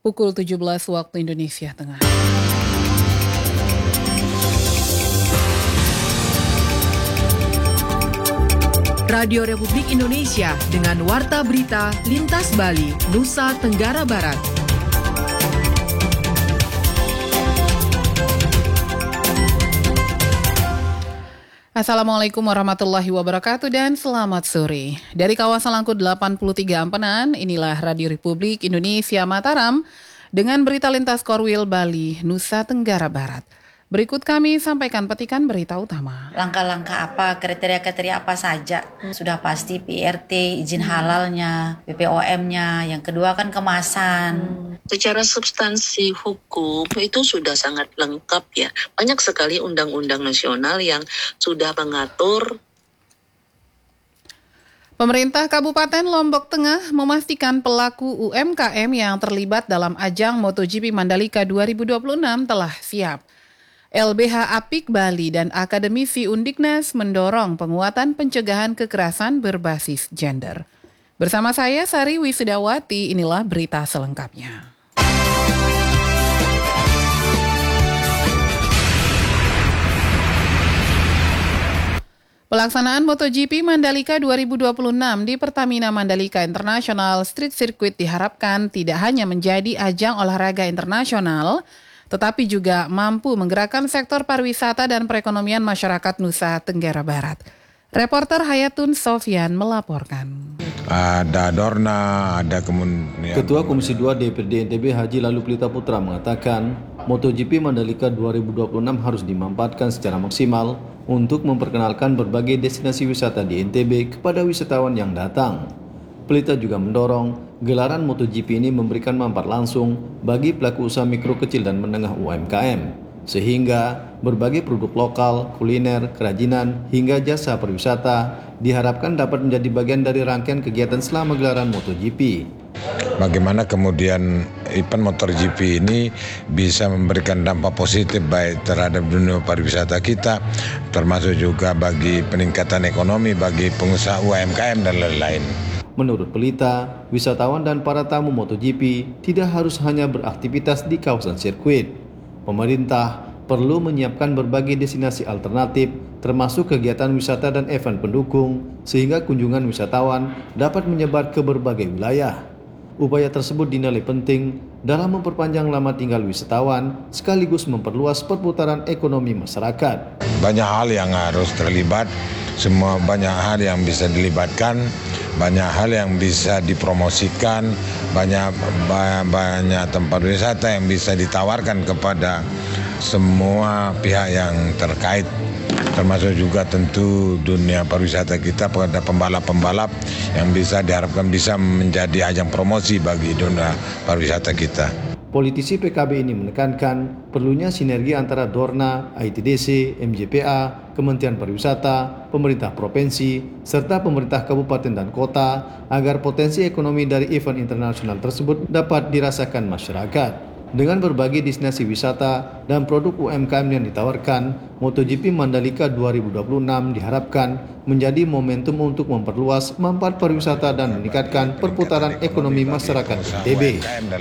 pukul 17 waktu Indonesia Tengah. Radio Republik Indonesia dengan Warta Berita Lintas Bali, Nusa Tenggara Barat. Assalamualaikum warahmatullahi wabarakatuh dan selamat sore. Dari kawasan Langkut 83 Ampenan, inilah Radio Republik Indonesia Mataram dengan berita lintas Korwil Bali, Nusa Tenggara Barat. Berikut kami sampaikan petikan berita utama. Langkah-langkah apa, kriteria-kriteria apa saja? Sudah pasti PRT, izin halalnya, BPOM-nya, yang kedua kan kemasan. Secara substansi hukum itu sudah sangat lengkap ya. Banyak sekali undang-undang nasional yang sudah mengatur. Pemerintah Kabupaten Lombok Tengah memastikan pelaku UMKM yang terlibat dalam ajang MotoGP Mandalika 2026 telah siap. LBH Apik Bali dan Akademisi Undiknas mendorong penguatan pencegahan kekerasan berbasis gender. Bersama saya Sari Wisudawati, inilah berita selengkapnya. Pelaksanaan MotoGP Mandalika 2026 di Pertamina Mandalika International Street Circuit diharapkan tidak hanya menjadi ajang olahraga internasional, tetapi juga mampu menggerakkan sektor pariwisata dan perekonomian masyarakat Nusa Tenggara Barat. Reporter Hayatun Sofyan melaporkan. Ada Dorna, ada kemudian... Ketua Komisi 2 DPRD NTB Haji Lalu Pelita Putra mengatakan, MotoGP Mandalika 2026 harus dimanfaatkan secara maksimal untuk memperkenalkan berbagai destinasi wisata di NTB kepada wisatawan yang datang. Pelita juga mendorong gelaran MotoGP ini memberikan manfaat langsung bagi pelaku usaha mikro kecil dan menengah UMKM, sehingga berbagai produk lokal, kuliner, kerajinan, hingga jasa pariwisata diharapkan dapat menjadi bagian dari rangkaian kegiatan selama gelaran MotoGP. Bagaimana kemudian event MotoGP ini bisa memberikan dampak positif baik terhadap dunia pariwisata kita, termasuk juga bagi peningkatan ekonomi bagi pengusaha UMKM dan lain-lain. Menurut Pelita, wisatawan dan para tamu MotoGP tidak harus hanya beraktivitas di kawasan sirkuit. Pemerintah perlu menyiapkan berbagai destinasi alternatif, termasuk kegiatan wisata dan event pendukung, sehingga kunjungan wisatawan dapat menyebar ke berbagai wilayah. Upaya tersebut dinilai penting dalam memperpanjang lama tinggal wisatawan, sekaligus memperluas perputaran ekonomi masyarakat. Banyak hal yang harus terlibat, banyak hal yang bisa dilibatkan, banyak hal yang bisa dipromosikan, banyak tempat wisata yang bisa ditawarkan kepada semua pihak yang terkait, termasuk juga tentu dunia pariwisata kita pada pembalap-pembalap yang bisa diharapkan bisa menjadi ajang promosi bagi dunia pariwisata kita. Politisi PKB ini menekankan perlunya sinergi antara Dorna, ITDC, MJPA, Kementerian Pariwisata, pemerintah provinsi, serta pemerintah kabupaten dan kota agar potensi ekonomi dari event internasional tersebut dapat dirasakan masyarakat. Dengan berbagai destinasi wisata dan produk UMKM yang ditawarkan, MotoGP Mandalika 2026 diharapkan menjadi momentum untuk memperluas manfaat pariwisata dan meningkatkan perputaran ekonomi masyarakat NTB.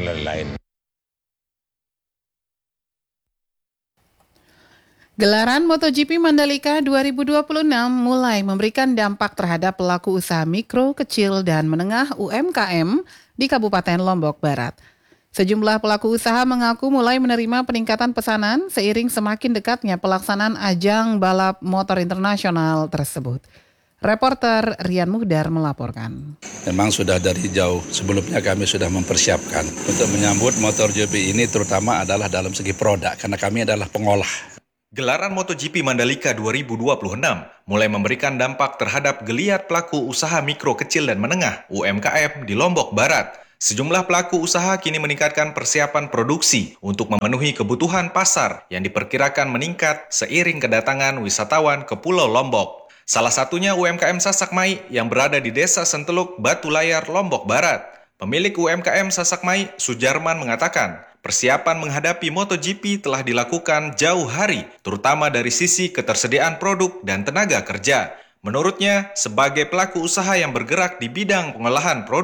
Gelaran MotoGP Mandalika 2026 mulai memberikan dampak terhadap pelaku usaha mikro, kecil, dan menengah UMKM di Kabupaten Lombok Barat. Sejumlah pelaku usaha mengaku mulai menerima peningkatan pesanan seiring semakin dekatnya pelaksanaan ajang balap motor internasional tersebut. Reporter Rian Muhdar melaporkan. Memang sudah dari jauh sebelumnya kami sudah mempersiapkan untuk menyambut MotoGP ini, terutama adalah dalam segi produk, karena kami adalah pengolah. Gelaran MotoGP Mandalika 2026 mulai memberikan dampak terhadap geliat pelaku usaha mikro kecil dan menengah UMKM di Lombok Barat. Sejumlah pelaku usaha kini meningkatkan persiapan produksi untuk memenuhi kebutuhan pasar yang diperkirakan meningkat seiring kedatangan wisatawan ke Pulau Lombok. Salah satunya UMKM Sasak Mai yang berada di Desa Senteluk, Batu Layar, Lombok Barat. Pemilik UMKM Sasak Mai, Sujarman, mengatakan, persiapan menghadapi MotoGP telah dilakukan jauh hari, terutama dari sisi ketersediaan produk dan tenaga kerja. Menurutnya, sebagai pelaku usaha yang bergerak di bidang pengolahan produk,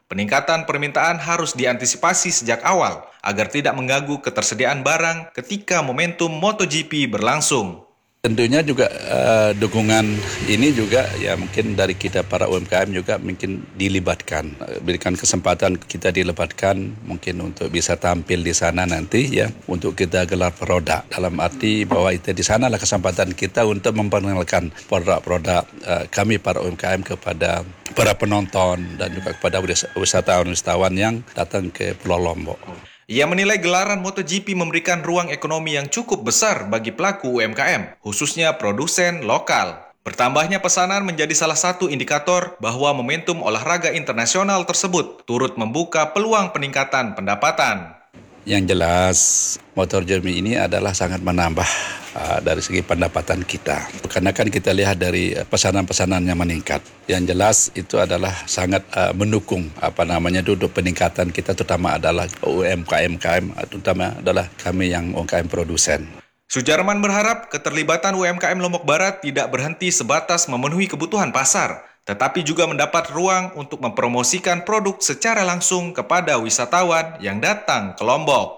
Peningkatan permintaan harus diantisipasi sejak awal agar tidak mengganggu ketersediaan barang ketika momentum MotoGP berlangsung. Tentunya juga dukungan ini juga ya mungkin dari kita para UMKM juga mungkin dilibatkan, berikan kesempatan kita dilibatkan mungkin untuk bisa tampil di sana nanti ya untuk kita gelar produk, dalam arti bahwa itu di sanalah kesempatan kita untuk memperkenalkan produk-produk kami para UMKM kepada para penonton dan juga kepada wisatawan-wisatawan yang datang ke Pulau Lombok. Ia menilai gelaran MotoGP memberikan ruang ekonomi yang cukup besar bagi pelaku UMKM, khususnya produsen lokal. Bertambahnya pesanan menjadi salah satu indikator bahwa momentum olahraga internasional tersebut turut membuka peluang peningkatan pendapatan. Yang jelas, MotoGP ini adalah sangat menambah dari segi pendapatan kita. Karena kan kita lihat dari pesanan-pesanan yang meningkat. Yang jelas itu adalah sangat mendukung duduk peningkatan kita, terutama adalah UMKM, terutama adalah kami yang UMKM produsen. Sujarman berharap keterlibatan UMKM Lombok Barat tidak berhenti sebatas memenuhi kebutuhan pasar, tetapi juga mendapat ruang untuk mempromosikan produk secara langsung kepada wisatawan yang datang ke Lombok.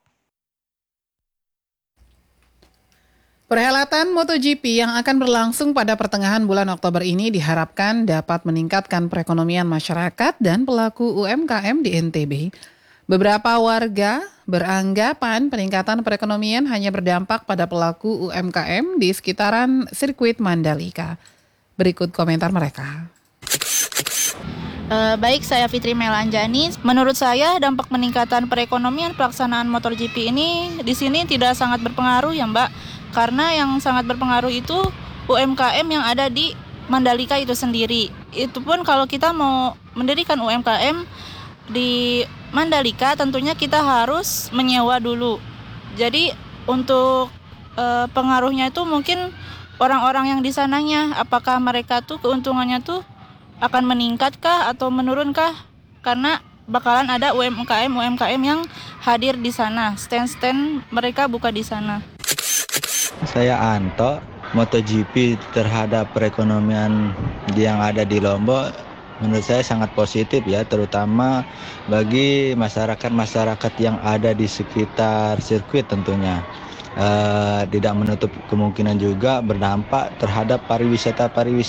Perhelatan MotoGP yang akan berlangsung pada pertengahan bulan Oktober ini diharapkan dapat meningkatkan perekonomian masyarakat dan pelaku UMKM di NTB. Beberapa warga beranggapan peningkatan perekonomian hanya berdampak pada pelaku UMKM di sekitaran sirkuit Mandalika. Berikut komentar mereka. Baik, saya Fitri Melanjani. Menurut saya dampak peningkatan perekonomian pelaksanaan MotoGP ini di sini tidak sangat berpengaruh ya Mbak. Karena yang sangat berpengaruh itu UMKM yang ada di Mandalika itu sendiri. Itu pun kalau kita mau mendirikan UMKM di Mandalika tentunya kita harus menyewa dulu. Jadi untuk pengaruhnya itu mungkin orang-orang yang di sananya, apakah mereka tuh keuntungannya tuh akan meningkatkah atau menurunkah? Karena bakalan ada UMKM yang hadir di sana, stand-stand mereka buka di sana. Saya Anto, MotoGP terhadap perekonomian yang ada di Lombok menurut saya sangat positif ya, terutama bagi masyarakat yang ada di sekitar sirkuit tentunya. Tidak menutup kemungkinan juga berdampak terhadap pariwisata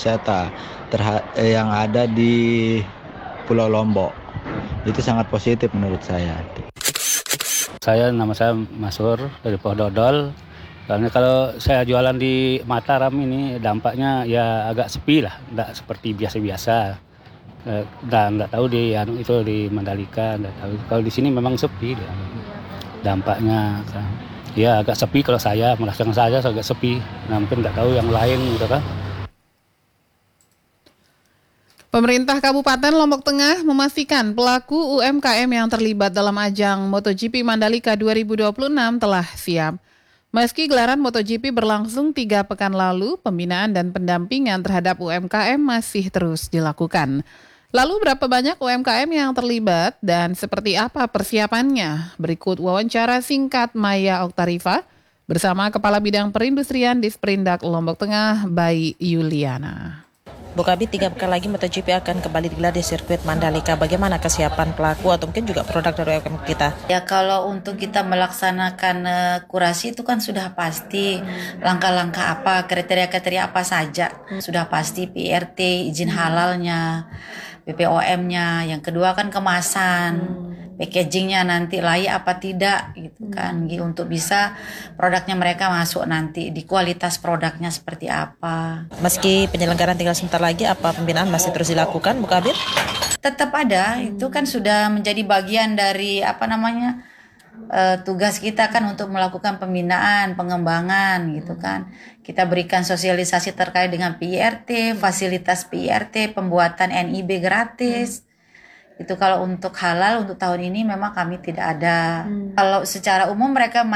yang ada di Pulau Lombok. Itu sangat positif menurut saya. Nama saya Masur dari Pohdodol. Karena kalau saya jualan di Mataram ini dampaknya ya agak sepi lah, tidak seperti biasa-biasa. Dan nggak tahu itu di Mandalika, nggak tahu. Kalau di sini memang sepi dia. Dampaknya kan. Ya agak sepi kalau saya merasakan saja agak sepi. Nah mungkin nggak tahu yang lain gitu kan. Pemerintah Kabupaten Lombok Tengah memastikan pelaku UMKM yang terlibat dalam ajang MotoGP Mandalika 2026 telah siap. Meski gelaran MotoGP berlangsung 3 pekan lalu, pembinaan dan pendampingan terhadap UMKM masih terus dilakukan. Lalu berapa banyak UMKM yang terlibat dan seperti apa persiapannya? Berikut wawancara singkat Maya Oktarifa bersama Kepala Bidang Perindustrian di Sprindak Lombok Tengah, Bayi Yuliana. Bu Kabit, 3 pekan lagi MotoGP akan kembali digelar di sirkuit Mandalika. Bagaimana kesiapan pelaku atau mungkin juga produk dari UMKM kita? Ya kalau untuk kita melaksanakan kurasi itu kan sudah pasti langkah-langkah apa, kriteria-kriteria apa saja. Sudah pasti PRT, izin halalnya, BPOM-nya. Yang kedua kan kemasan, packagingnya nanti layak apa tidak gitu kan. Untuk bisa produknya mereka masuk nanti, di kualitas produknya seperti apa. Meski penyelenggaraan tinggal sebentar lagi, apa pembinaan masih terus dilakukan, Bu Kabit? Tetap ada, itu kan sudah menjadi bagian dari tugas kita kan untuk melakukan pembinaan, pengembangan gitu kan. Kita berikan sosialisasi terkait dengan PIRT, fasilitas PIRT, pembuatan NIB gratis. Itu kalau untuk halal untuk tahun ini memang kami tidak ada. Kalau secara umum mereka